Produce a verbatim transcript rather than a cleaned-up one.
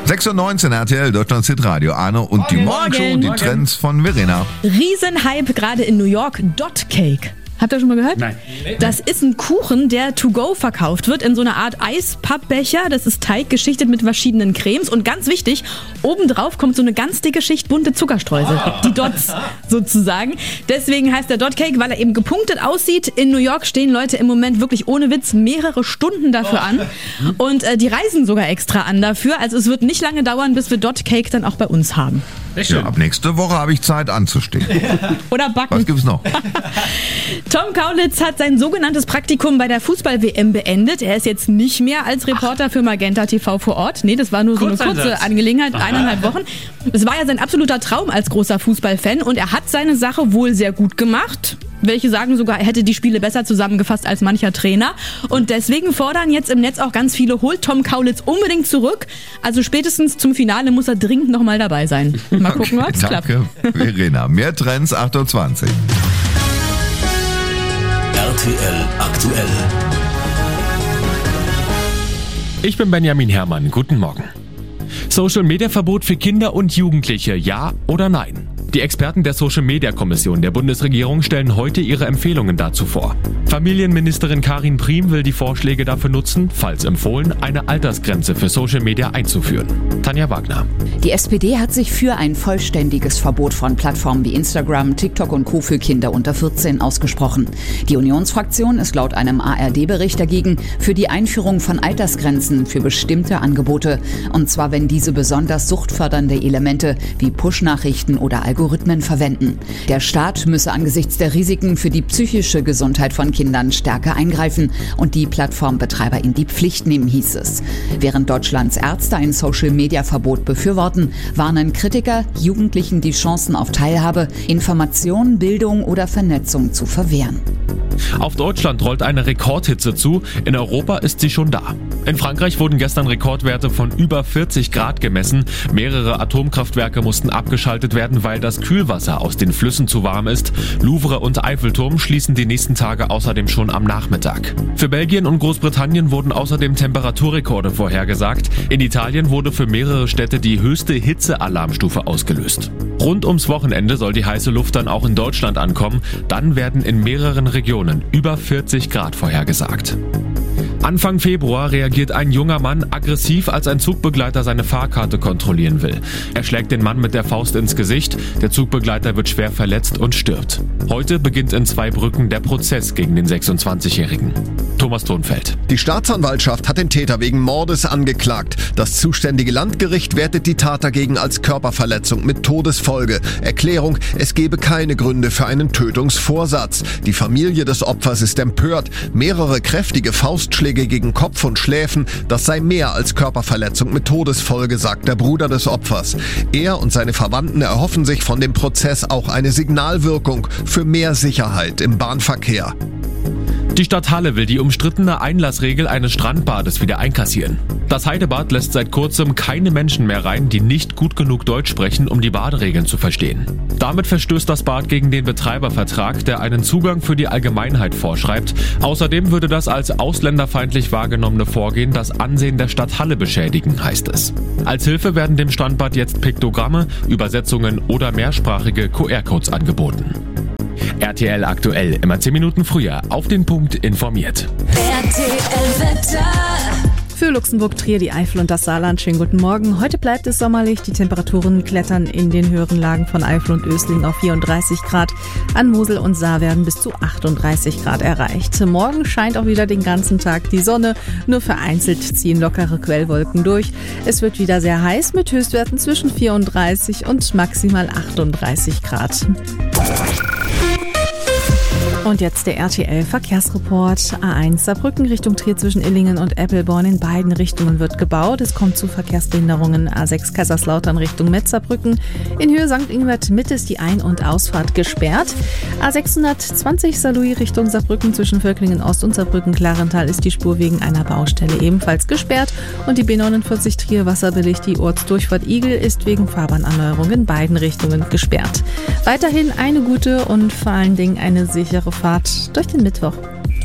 sechs Uhr neunzehn R T L, Deutschlands Hitradio. Arno und Morgen. die Morgenshow, Morgen. die Morgen. Trends von Verena. Riesenhype gerade in New York, Dot Cake. Habt ihr schon mal gehört? Nein. Das ist ein Kuchen, der to go verkauft wird in so einer Art Eispappbecher. Das ist Teig geschichtet mit verschiedenen Cremes. Und ganz wichtig, obendrauf kommt so eine ganz dicke Schicht bunte Zuckerstreusel. Die Dots sozusagen. Deswegen heißt der Dot Cake, weil er eben gepunktet aussieht. In New York stehen Leute im Moment wirklich ohne Witz mehrere Stunden dafür an. Und äh, die reisen sogar extra an dafür. Also es wird nicht lange dauern, bis wir Dot Cake dann auch bei uns haben. Ja, ab nächste Woche habe ich Zeit anzustehen. Oder backen. Was gibt's noch? Tom Kaulitz hat sein sogenanntes Praktikum bei der Fußball-W M beendet. Er ist jetzt nicht mehr als Reporter für Magenta T V vor Ort. Nee, das war nur so eine kurze Angelegenheit, eineinhalb Wochen. Es war ja sein absoluter Traum als großer Fußballfan und er hat seine Sache wohl sehr gut gemacht. Welche sagen sogar, er hätte die Spiele besser zusammengefasst als mancher Trainer. Und deswegen fordern jetzt im Netz auch ganz viele, holt Tom Kaulitz unbedingt zurück. Also spätestens zum Finale muss er dringend nochmal dabei sein. Mal gucken, Okay, ob es klappt. danke, Verena. Mehr Trends, acht Uhr zwanzig. R T L aktuell. Ich bin Benjamin Herrmann. Guten Morgen. Social-Media-Verbot für Kinder und Jugendliche, ja oder nein? Die Experten der Social-Media-Kommission der Bundesregierung stellen heute ihre Empfehlungen dazu vor. Familienministerin Karin Priem will die Vorschläge dafür nutzen, falls empfohlen, eine Altersgrenze für Social-Media einzuführen. Tanja Wagner. Die S P D hat sich für ein vollständiges Verbot von Plattformen wie Instagram, TikTok und Co. für Kinder unter vierzehn ausgesprochen. Die Unionsfraktion ist laut einem A R D-Bericht dagegen für die Einführung von Altersgrenzen für bestimmte Angebote. Und zwar, wenn diese besonders suchtfördernde Elemente wie Push-Nachrichten oder Algorithmen verwenden. Der Staat müsse angesichts der Risiken für die psychische Gesundheit von Kindern stärker eingreifen und die Plattformbetreiber in die Pflicht nehmen, hieß es. Während Deutschlands Ärzte ein Social-Media-Verbot befürworten, warnen Kritiker, Jugendlichen die Chancen auf Teilhabe, Information, Bildung oder Vernetzung zu verwehren. Auf Deutschland rollt eine Rekordhitze zu, in Europa ist sie schon da. In Frankreich wurden gestern Rekordwerte von über vierzig Grad gemessen. Mehrere Atomkraftwerke mussten abgeschaltet werden, weil das Kühlwasser aus den Flüssen zu warm ist. Louvre und Eiffelturm schließen die nächsten Tage außerdem schon am Nachmittag. Für Belgien und Großbritannien wurden außerdem Temperaturrekorde vorhergesagt. In Italien wurde für mehrere Städte die höchste Hitzealarmstufe ausgelöst. Rund ums Wochenende soll die heiße Luft dann auch in Deutschland ankommen. Dann werden in mehreren Regionen über vierzig Grad vorhergesagt. Anfang Februar reagiert ein junger Mann aggressiv, als ein Zugbegleiter seine Fahrkarte kontrollieren will. Er schlägt den Mann mit der Faust ins Gesicht, der Zugbegleiter wird schwer verletzt und stirbt. Heute beginnt in Zweibrücken der Prozess gegen den sechsundzwanzigjährigen. Thomas Thonfeld. Die Staatsanwaltschaft hat den Täter wegen Mordes angeklagt. Das zuständige Landgericht wertet die Tat dagegen als Körperverletzung mit Todesfolge. Erklärung, es gebe keine Gründe für einen Tötungsvorsatz. Die Familie des Opfers ist empört. Mehrere kräftige Faustschläge gegen Kopf und Schläfen, das sei mehr als Körperverletzung mit Todesfolge, sagt der Bruder des Opfers. Er und seine Verwandten erhoffen sich von dem Prozess auch eine Signalwirkung für mehr Sicherheit im Bahnverkehr. Die Stadt Halle will die umstrittene Einlassregel eines Strandbades wieder einkassieren. Das Heidebad lässt seit kurzem keine Menschen mehr rein, die nicht gut genug Deutsch sprechen, um die Baderegeln zu verstehen. Damit verstößt das Bad gegen den Betreibervertrag, der einen Zugang für die Allgemeinheit vorschreibt. Außerdem würde das als ausländerfeindlich wahrgenommene Vorgehen das Ansehen der Stadt Halle beschädigen, heißt es. Als Hilfe werden dem Strandbad jetzt Piktogramme, Übersetzungen oder mehrsprachige Q R-Codes angeboten. R T L aktuell, immer zehn Minuten früher, auf den Punkt informiert. R T L-Wetter. Für Luxemburg, Trier, die Eifel und das Saarland. Schönen guten Morgen. Heute bleibt es sommerlich. Die Temperaturen klettern in den höheren Lagen von Eifel und Ösling auf vierunddreißig Grad. An Mosel und Saar werden bis zu achtunddreißig Grad erreicht. Morgen scheint auch wieder den ganzen Tag die Sonne. Nur vereinzelt ziehen lockere Quellwolken durch. Es wird wieder sehr heiß mit Höchstwerten zwischen vierunddreißig und maximal achtunddreißig Grad. Und jetzt der R T L-Verkehrsreport. A eins Saarbrücken Richtung Trier zwischen Illingen und Eppelborn. In beiden Richtungen wird gebaut. Es kommt zu Verkehrsbehinderungen. A sechs Kaiserslautern Richtung Metzsaarbrücken. In Höhe Sankt Ingbert Mitte ist die Ein- und Ausfahrt gesperrt. A sechshundertzwanzig Saarlouis Richtung Saarbrücken zwischen Völklingen Ost und Saarbrücken Klarental ist die Spur wegen einer Baustelle ebenfalls gesperrt. Und die B neunundvierzig Trier Wasserbillig, die Ortsdurchfahrt Igel, ist wegen Fahrbahnerneuerung in beiden Richtungen gesperrt. Weiterhin eine gute und vor allen Dingen eine sichere Fahrt durch den Mittwoch.